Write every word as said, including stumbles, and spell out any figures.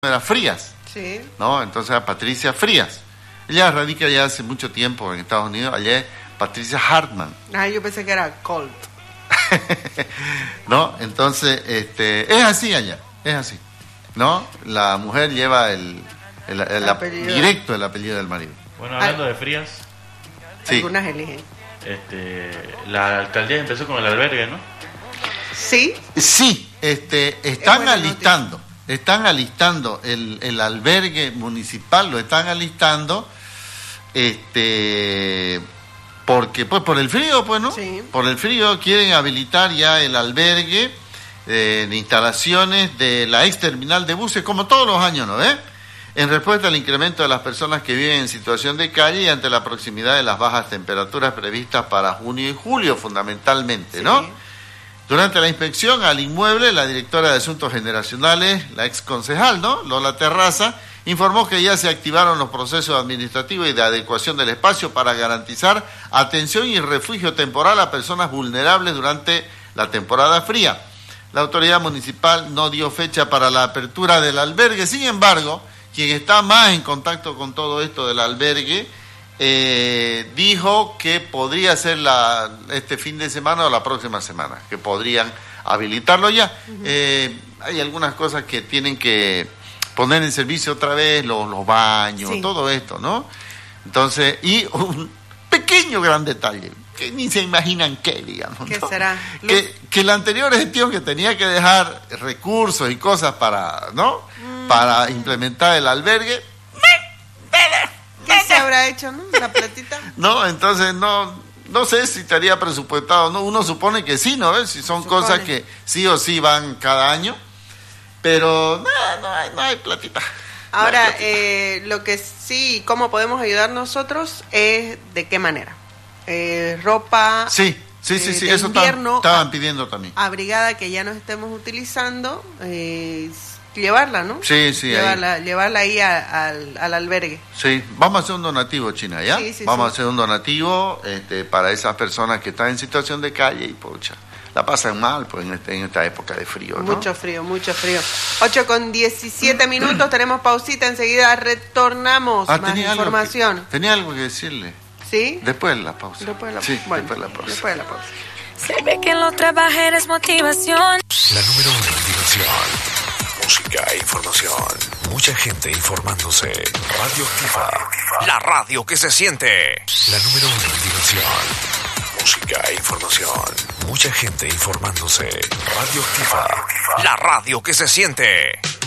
era Frías, Sí. ¿no? Entonces era Patricia Frías. Ella radica ya hace mucho tiempo en Estados Unidos, allá es Patricia Hartman. Ah, yo pensé que era Colt. ¿No? Entonces, este, es así allá, es así, ¿no? La mujer lleva el, el, el, el apellido. directo el apellido del marido. Bueno, hablando de Frías, Sí. Algunas eligen. este, la alcaldía empezó con el albergue, ¿no? Sí. Sí, este, están buena alistando, están alistando el, el albergue municipal, lo están alistando, este, porque pues por el frío, pues, ¿no? Sí. Por el frío quieren habilitar ya el albergue eh, de instalaciones de la ex terminal de buses, como todos los años, ¿no ves? En respuesta al incremento de las personas que viven en situación de calle y ante la proximidad de las bajas temperaturas previstas para junio y julio, fundamentalmente, Sí. ¿no? Durante la inspección al inmueble, la directora de Asuntos Generacionales, la ex concejal, ¿no? Lola Terraza, informó que ya se activaron los procesos administrativos y de adecuación del espacio para garantizar atención y refugio temporal a personas vulnerables durante la temporada fría. La autoridad municipal no dio fecha para la apertura del albergue, sin embargo, quien está más en contacto con todo esto del albergue, eh, dijo que podría ser la, este fin de semana o la próxima semana, que podrían habilitarlo ya. Uh-huh. Eh, hay algunas cosas que tienen que poner en servicio otra vez, los, los baños, sí. Todo esto, ¿no? Entonces, y un pequeño gran detalle, que ni se imaginan qué, digamos, ¿Qué ¿no? será? Que, que la anterior gestión que tenía que dejar recursos y cosas para, ¿no? Mm. Para implementar el albergue, ¿qué se habrá hecho, no? La platita. No, entonces no, no sé si estaría presupuestado, ¿no? Uno supone que sí, ¿no? Si son supone. Cosas que sí o sí van cada año, pero no, no hay, no hay platita. Ahora, no hay platita. Eh, lo que sí, cómo podemos ayudar nosotros es de qué manera. Eh, ropa. Sí, sí, sí, eh, sí, de eso invierno, estaban pidiendo también. Abrigada que ya no estemos utilizando, eh, llevarla, ¿no? Sí, sí. Llevarla ahí. llevarla ahí a, al, al albergue. Sí, vamos a hacer un donativo, China, ¿ya? Sí, sí, vamos sí. a hacer un donativo este, para esas personas que están en situación de calle y, pocha, la pasan mal pues en, este, en esta época de frío, ¿no? Mucho frío, mucho frío. ocho con diecisiete minutos, tenemos pausita, enseguida retornamos. Ah, más tenía información. Algo que, tenía algo que decirle. ¿Sí? Después de la pausa. Después de la, sí, bueno, después de la pausa. Después de la pausa. Se ve que no trabajar es motivación. La número uno en diversión, música e información. Mucha gente informándose. Radio Activa. La radio que se siente. La número uno en diversión, música e información. Mucha gente informándose. Radio Activa. La radio que se siente.